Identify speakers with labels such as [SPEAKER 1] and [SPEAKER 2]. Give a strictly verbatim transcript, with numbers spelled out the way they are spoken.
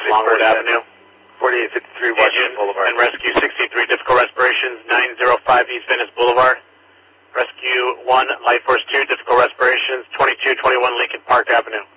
[SPEAKER 1] Longwood Avenue.
[SPEAKER 2] forty-eight fifty-three Washington
[SPEAKER 1] Agent
[SPEAKER 2] Boulevard.
[SPEAKER 1] and Rescue sixty-three, difficult respirations, nine oh five East Venice Boulevard. Rescue one, Life Force two, difficult respirations, twenty-two twenty-one Lincoln Park Avenue.